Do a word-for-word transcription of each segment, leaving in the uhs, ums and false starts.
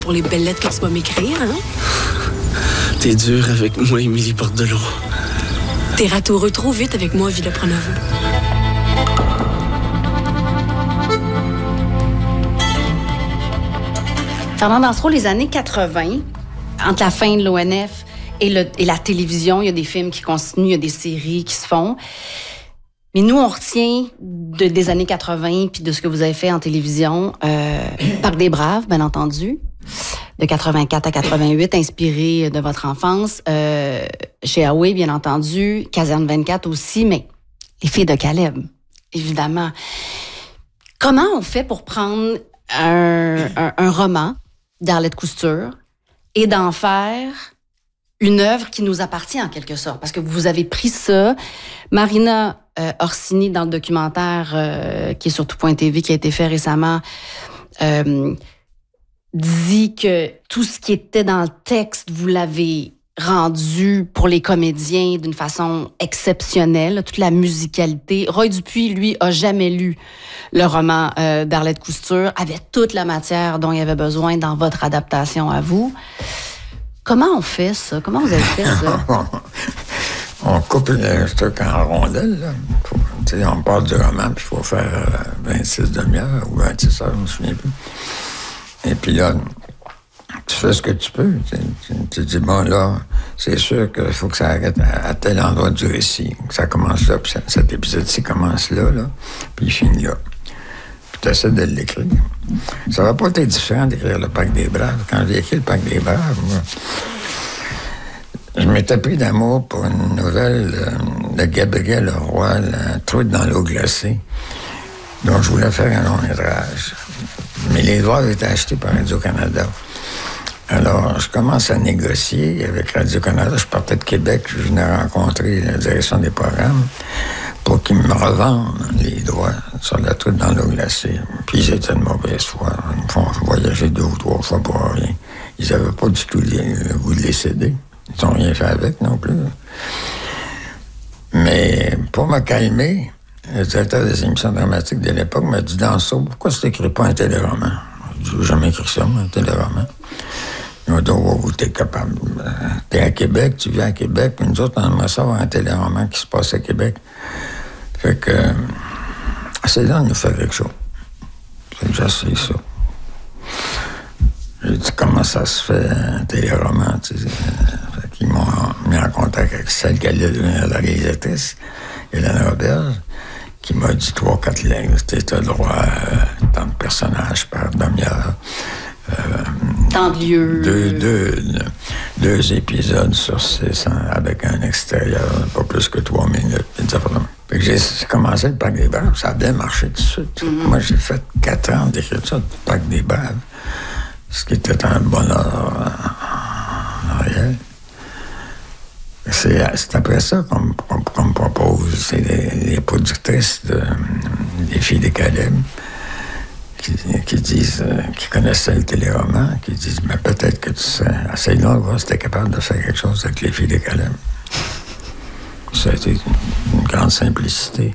Pour les belles lettres que tu vas m'écrire, hein? T'es dur avec moi, Émilie Bordelot. T'es ratoureux trop vite avec moi, Villa Pronovo. Fernand Dansereau, les années quatre-vingt, entre la fin de l'O N F et, le, et la télévision, il y a des films qui continuent, il y a des séries qui se font. Mais nous, on retient de, des années quatre-vingt puis de ce que vous avez fait en télévision. Euh, Parc des Braves, bien entendu, de quatre-vingt-quatre à quatre-vingt-huit, inspiré de votre enfance. Euh, chez Huawei, bien entendu. Caserne vingt-quatre aussi, mais Les Filles de Caleb, évidemment. Comment on fait pour prendre un, un, un roman d'Arlette Cousteure et d'en faire une œuvre qui nous appartient en quelque sorte? Parce que vous avez pris ça. Marina euh, Orsini, dans le documentaire euh, qui est sur tout point T V, qui a été fait récemment, euh, dit que tout ce qui était dans le texte, vous l'avez rendu pour les comédiens d'une façon exceptionnelle, toute la musicalité. Roy Dupuis, lui, a jamais lu le roman euh, d'Arlette Cousteure, avait toute la matière dont il avait besoin dans votre adaptation à vous. Comment on fait ça? Comment vous avez fait ça? On coupe le truc en rondelles, là. Faut, on part du roman, puis il faut faire euh, vingt-six demi-heures ou vingt-six heures, je ne me souviens plus. Et puis là, tu fais ce que tu peux. Tu, tu, tu dis, bon, là, c'est sûr qu'il faut que ça arrête à, à tel endroit du récit. Que ça commence là, puis cet épisode-ci commence là, là, puis il finit là. Puis tu essaies de l'écrire. Ça va pas être différent d'écrire Le Parc des Braves. Quand j'ai écrit Le Parc des Braves, moi, je m'étais pris d'amour pour une nouvelle euh, de Gabriel Leroy, La Truite dans l'eau glacée, dont je voulais faire un long métrage. Mais les droits avaient été achetés par Radio-Canada. Alors, je commence à négocier avec Radio-Canada. Je partais de Québec, je venais rencontrer la direction des programmes pour qu'ils me revendent les droits sur La Truite dans l'eau glacée. Puis ils étaient de mauvaise foi. Ils me font voyager deux ou trois fois pour rien. Ils n'avaient pas du tout le goût de les céder. Ils n'ont rien fait avec non plus. Mais pour me calmer, le directeur des émissions dramatiques de l'époque m'a dit, Dansereau, pourquoi tu n'écris pas un téléroman? Je n'ai jamais écrit ça, moi, un téléroman. Il m'a dit, oh, t'es capable. T'es à Québec, tu viens à Québec, puis nous autres, on aimerait savoir un téléroman qui se passe à Québec. Fait que, c'est là de nous faire quelque chose. Fait que j'essaie ça. J'ai dit, comment ça se fait, un téléroman, tu sais. Fait qu'ils m'ont mis en contact avec celle qui allait devenir la réalisatrice, Hélène Roberge, qui m'a dit trois, quatre lignes. C'était le droit à tant de personnages par demi-heure. Euh, tant de lieux. Deux, deux, deux épisodes sur six, hein, avec un extérieur, pas plus que trois minutes. Fait que j'ai commencé le Parc des Braves, ça a bien marché tout de suite. Mm-hmm. Moi, j'ai fait quatre ans d'écriture du Parc des Braves, ce qui était un bonheur en réel. C'est, c'est après ça qu'on, qu'on, qu'on me propose, c'est les, les productrices de, des Filles de Caleb qui, qui disent, euh, qui connaissaient le téléroman, qui disent, mais peut-être que tu sais, assez long, voir si t'es capable de faire quelque chose avec les Filles de Caleb. Ça a été une, une grande simplicité.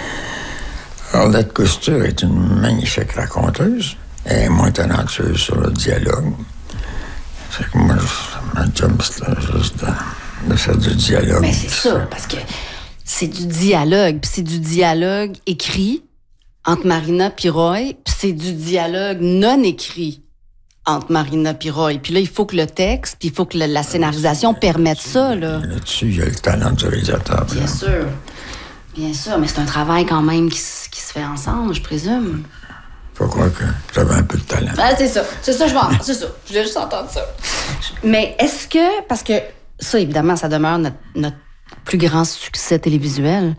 Arlette Cousteure est une magnifique raconteuse. Elle est moins talentueuse sur le dialogue. C'est que moi, je, ma job, c'était juste de, de faire du dialogue. Mais c'est ça, parce que c'est du dialogue, puis c'est du dialogue écrit entre Marina et Roy, puis c'est du dialogue non écrit entre Marina et Roy. Puis là, il faut que le texte, puis il faut que la, la scénarisation là, permette ça, là. Là-dessus, il y a le talent du réalisateur. Bien là. sûr. Bien sûr, mais c'est un travail quand même qui, qui se fait ensemble, je présume. Faut croire que j'avais un peu de talent. Ah, c'est ça. C'est ça, je vais entendre. C'est ça. Je voulais juste entendre ça. Mais est-ce que... Parce que ça, évidemment, ça demeure notre, notre plus grand succès télévisuel.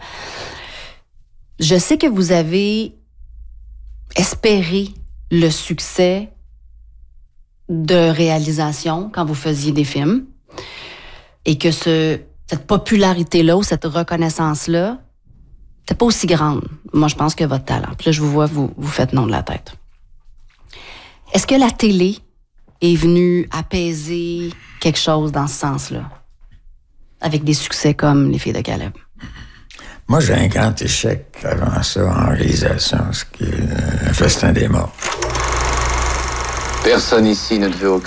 Je sais que vous avez espéré le succès de réalisation quand vous faisiez des films et que ce, cette popularité-là ou cette reconnaissance-là n'était pas aussi grande. Moi, je pense que votre talent. Puis là, je vous vois, vous, vous faites non de la tête. Est-ce que la télé est venue apaiser quelque chose dans ce sens-là? Avec des succès comme Les Filles de Caleb? Moi, j'ai un grand échec avant ça en réalisation, ce qui est Le Festin des morts. Personne ici ne devait aucun